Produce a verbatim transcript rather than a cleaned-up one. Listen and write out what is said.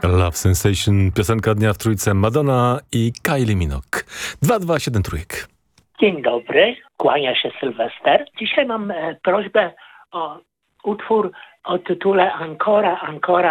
Love Sensation, piosenka dnia w trójce, Madonna i Kylie Minogue. dwa dwa siedem trójek. Dzień dobry, kłania się Sylwester. Dzisiaj mam e, prośbę o utwór o tytule Ancora, Ancora